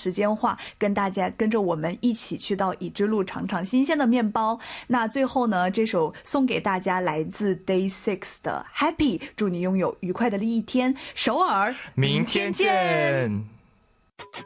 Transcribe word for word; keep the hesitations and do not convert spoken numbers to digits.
时间话，跟大家跟着我们一起去到已知路尝尝新鲜的面包。那最后呢，这首送给大家来自 Day Six 的 Happy， 祝你拥有愉快的一天。首尔， 明天见。